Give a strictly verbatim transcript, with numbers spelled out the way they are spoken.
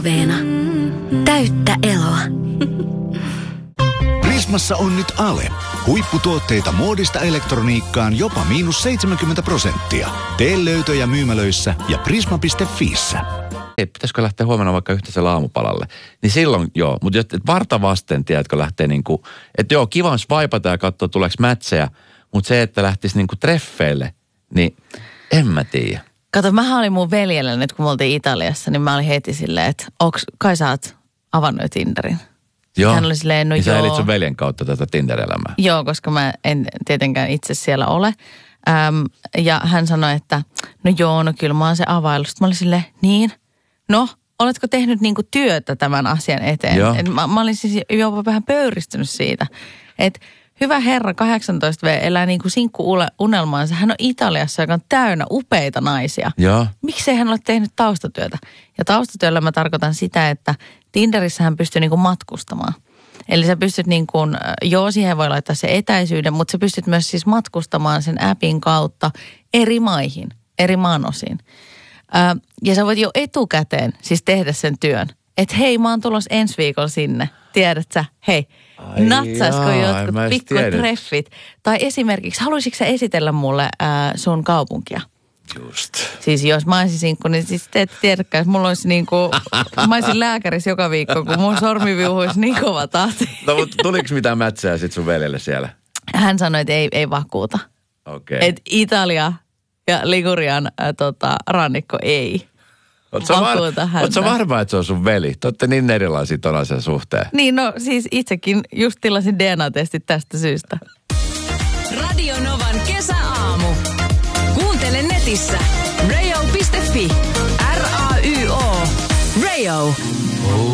Veena. Täyttä eloa. Prismassa on nyt ale. Huipputuotteita muodista elektroniikkaan jopa miinus seitsemänkymmentä prosenttia. Tee löytöjä myymälöissä ja prisma piste fiissä. Ei, pitäisikö lähteä huomenna vaikka yhteisellä aamupalalle? Niin silloin joo, mutta jos varta vasten, tiedätkö, lähtee niinku, että joo, kiva on swipata ja katsoa tuleeko mätsejä, mutta se, että lähtisi niinku treffeille, niin en mä tiedä. Kato, mähän olin mun veljellä nyt, kun me oltiin Italiassa, niin mä olin heti silleen, että onks, kai sä oot avannut jo Tinderin? Joo, hän oli silleen, no niin joo. sä elit sun veljen kautta tätä Tinder-elämää. Joo, koska mä en tietenkään itse siellä ole. Äm, ja hän sanoi, että no joo, no kyllä mä oon se availu. Sitten mä olin silleen, niin, no, oletko tehnyt niinku työtä tämän asian eteen? Et mä, mä olin siis jopa vähän pöyristynyt siitä, että hyvä herra kahdeksantoista vuotias elää niin kuin sinkku-unelmaansa. Hän on Italiassa, joka on täynnä upeita naisia. Joo. Miksei hän ole tehnyt taustatyötä? Ja taustatyöllä mä tarkoitan sitä, että Tinderissä hän pystyy niin kuin matkustamaan. Eli sä pystyt niin kuin, joo, siihen voi laittaa se etäisyyden, mutta sä pystyt myös siis matkustamaan sen appin kautta eri maihin, eri maanosiin. Ää, ja sä voit jo etukäteen siis tehdä sen työn. Että hei, mä oon tulossa ensi viikolla sinne. Tiedät sä, hei, Ai natsaisiko jaa, jotkut pikkutreffit? Tai esimerkiksi, haluaisitko sä esitellä mulle ää, sun kaupunkia? Just. Siis jos mä olisin sinkku, niin siis te et tiedäkään, että mulla olisi niinku, mä olisin lääkärissä joka viikko, kun mun sormi viuhuisi niin kova tahti. No, mutta tuliko mitään mätsää sit sun veljelle siellä? Hän sanoi, että ei, ei vakuuta. Okei. Okay. Että Italia ja Ligurian ää, tota, rannikko ei. Oletko var, varma, että se on sun veli? Te olette niin erilaisia ton asian suhteen. Niin, no siis itsekin just tilasin D N A-testit tästä syystä. Radio Novan kesäaamu. Kuuntele netissä radio piste fi. R A Y O. Radio.